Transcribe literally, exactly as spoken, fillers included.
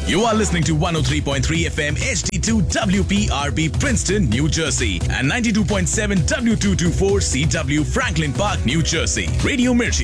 You are listening to one oh three point three F M H D two W P R B Princeton, New Jersey, and ninety-two point seven W two twenty-four C W Franklin Park, New Jersey. Radio Mirchi.